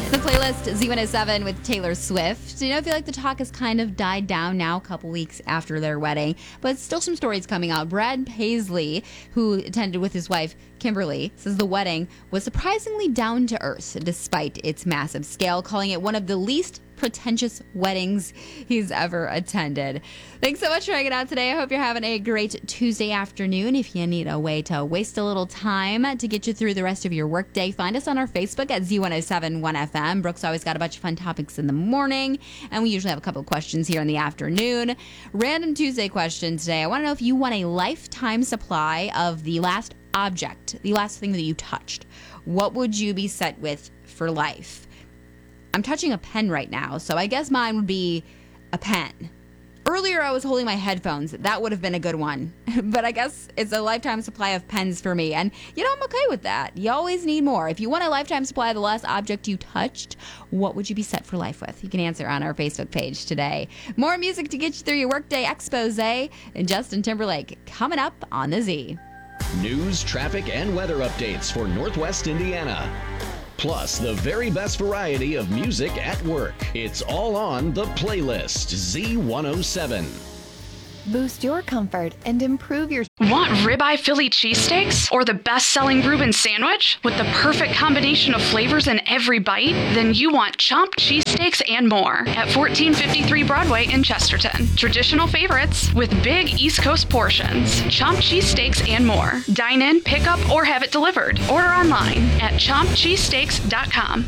The playlist Z107 with Taylor Swift. I feel like the talk has kind of died down now a couple weeks after their wedding, but still some stories coming out. Brad Paisley, who attended with his wife Kimberly, says the wedding was surprisingly down to earth despite its massive scale, calling it one of the least pretentious weddings he's ever attended. Thanks so much for hanging out today. I hope you're having a great Tuesday afternoon. If you need a way to waste a little time to get you through the rest of your workday, find us on our Facebook at Z1071FM. Brooke's always got a bunch of fun topics in the morning, and we usually have a couple of questions here in the afternoon. Random Tuesday question today. I want to know if you want a lifetime supply of the last object, the last thing that you touched. What would you be set with for life? I'm touching a pen right now, so I guess mine would be a pen. Earlier, I was holding my headphones. That would have been a good one. But I guess it's a lifetime supply of pens for me. And, I'm okay with that. You always need more. If you want a lifetime supply of the last object you touched, what would you be set for life with? You can answer on our Facebook page today. More music to get you through your workday expose and Justin Timberlake coming up on the Z. News, traffic, and weather updates for Northwest Indiana. Plus, the very best variety of music at work. It's all on the playlist Z107. Boost your comfort and improve your... Want ribeye Philly cheesesteaks or the best-selling Reuben sandwich with the perfect combination of flavors in every bite? Then you want Chomp cheesesteaks and more at 1453 Broadway in Chesterton. Traditional favorites with big East Coast portions. Chomp cheesesteaks and more. Dine in, pick up, or have it delivered. Order online at chompcheesesteaks.com.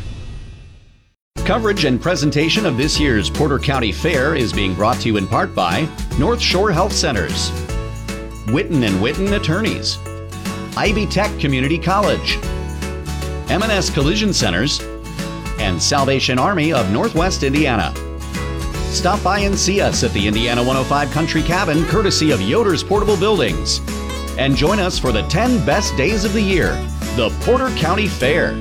Coverage and presentation of this year's Porter County Fair is being brought to you in part by North Shore Health Centers, Witten & Witten Attorneys, Ivy Tech Community College, M&S Collision Centers, and Salvation Army of Northwest Indiana. Stop by and see us at the Indiana 105 Country Cabin, courtesy of Yoder's Portable Buildings. And join us for the 10 best days of the year, the Porter County Fair.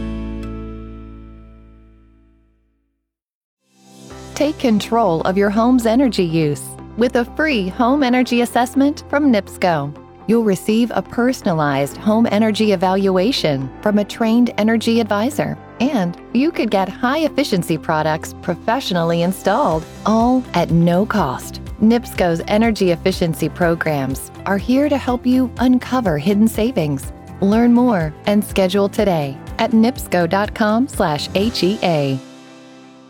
Take control of your home's energy use with a free home energy assessment from NIPSCO. You'll receive a personalized home energy evaluation from a trained energy advisor, and you could get high-efficiency products professionally installed, all at no cost. NIPSCO's energy efficiency programs are here to help you uncover hidden savings. Learn more and schedule today at nipsco.com/HEA.